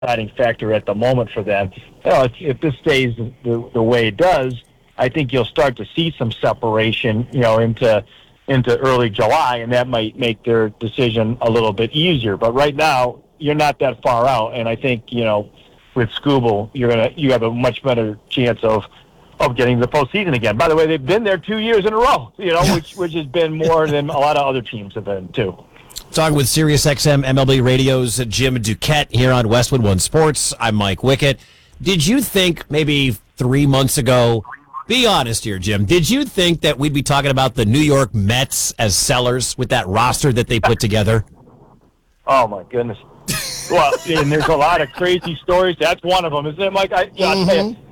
deciding factor at the moment for them. If this stays the way it does, I think you'll start to see some separation, into early July, and that might make their decision a little bit easier. But right now, you're not that far out, and I think with Skubal, you have a much better chance of getting the postseason again. By the way, they've been there 2 years in a row, which has been more than a lot of other teams have been too. Talking with SiriusXM MLB Radio's Jim Duquette here on Westwood One Sports. I'm Mike Wickett. Did you think maybe 3 months ago, be honest here, Jim, did you think that we'd be talking about the New York Mets as sellers with that roster that they put together? Oh, my goodness. Well, and there's a lot of crazy stories. That's one of them, isn't it, Mike? I'll tell you,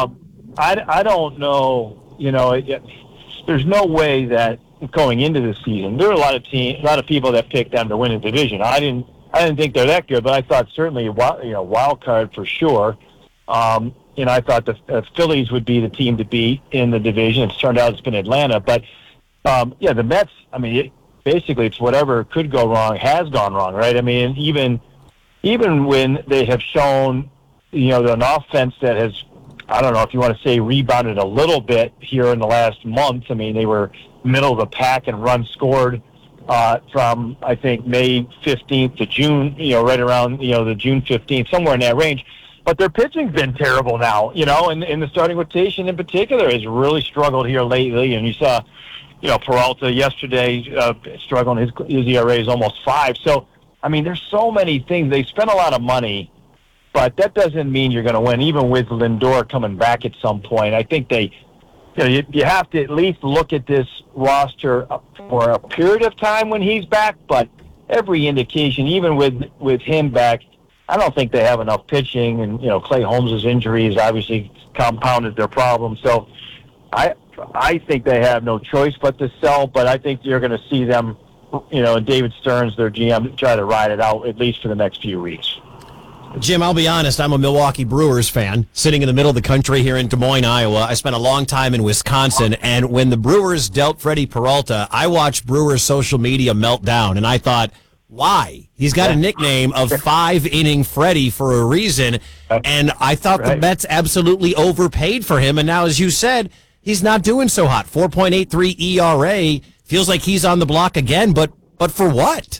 I don't know. There's no way that going into the season, there were a lot of people that picked them to win the division. I didn't think they're that good, but I thought certainly wild card for sure. I thought the Phillies would be the team to beat in the division. It's turned out it's been Atlanta, but the Mets. I mean, basically, it's whatever could go wrong has gone wrong, right? I mean, even when they have shown, an offense that has, I don't know if you want to say rebounded a little bit here in the last month. I mean, they were middle of the pack and runs scored from, I think, May 15th to June, right around, the June 15th, somewhere in that range. But their pitching's been terrible now, and the starting rotation in particular has really struggled here lately. And you saw, Peralta yesterday struggling. His ERA is almost 5. So, I mean, there's so many things. They spent a lot of money, but that doesn't mean you're going to win, even with Lindor coming back at some point. I think you have to at least look at this roster for a period of time when he's back, but every indication, even with him back, I don't think they have enough pitching, and Clay Holmes' injury has obviously compounded their problem. So I think they have no choice but to sell, but I think you're going to see them, and David Stearns, their GM, try to ride it out at least for the next few weeks. Jim, I'll be honest, I'm a Milwaukee Brewers fan, sitting in the middle of the country here in Des Moines, Iowa. I spent a long time in Wisconsin, and when the Brewers dealt Freddie Peralta, I watched Brewers social media melt down, and I thought, why? He's got a nickname of 5-inning Freddie for a reason, and I thought the Mets absolutely overpaid for him, and now, as you said, he's not doing so hot. 4.83 ERA, feels like he's on the block again, but for what?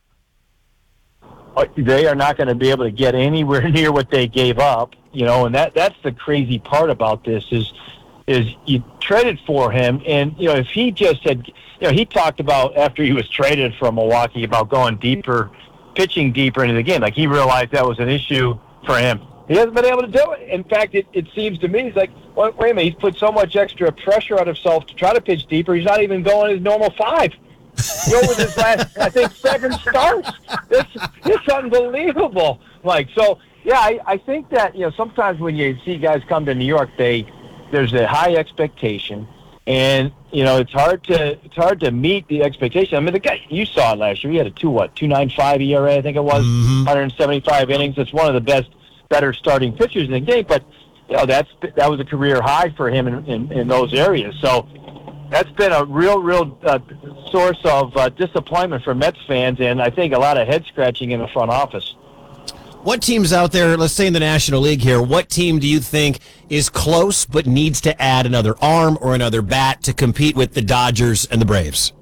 They are not going to be able to get anywhere near what they gave up, and that's the crazy part about this is you traded for him, and if he just had, he talked about after he was traded from Milwaukee about going deeper, pitching deeper into the game. Like he realized that was an issue for him. He hasn't been able to do it. In fact, it seems to me he's like, wait a minute, he's put so much extra pressure on himself to try to pitch deeper. He's not even going his normal 5. With his last, I think, 7 starts. It's unbelievable. I think that sometimes when you see guys come to New York, there's a high expectation, and it's hard to meet the expectation. I mean, the guy you saw it last year, he had a 2.95 ERA, I think it was, 175 innings. It's one of the better starting pitchers in the game. But that was a career high for him in those areas. So that's been a real source of disappointment for Mets fans, and I think a lot of head scratching in the front office. What teams out there, let's say in the National League here, what team do you think is close but needs to add another arm or another bat to compete with the Dodgers and the Braves?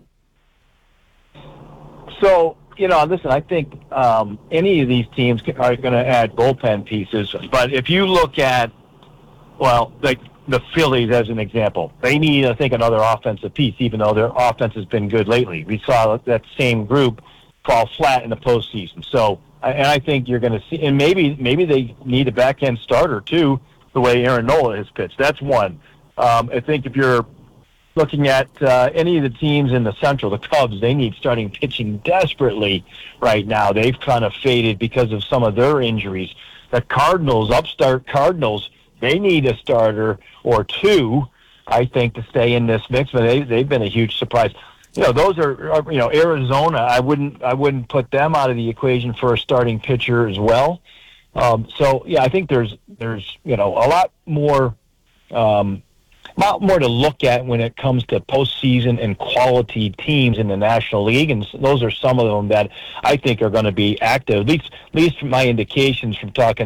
So, listen, I think any of these teams are going to add bullpen pieces. But if you look at, the Phillies as an example, they need, I think, another offensive piece, even though their offense has been good lately. We saw that same group fall flat in the postseason. So, and I think you're going to see, and maybe they need a back-end starter, too, the way Aaron Nola has pitched. That's one. I think if you're looking at any of the teams in the Central, the Cubs, they need starting pitching desperately right now. They've kind of faded because of some of their injuries. The Cardinals, upstart Cardinals, they need a starter or two, I think, to stay in this mix, but they've been a huge surprise. Those are Arizona. I wouldn't put them out of the equation for a starting pitcher as well. I think there's a lot more lot more to look at when it comes to postseason and quality teams in the National League, and those are some of them that I think are going to be active. At least from my indications from talking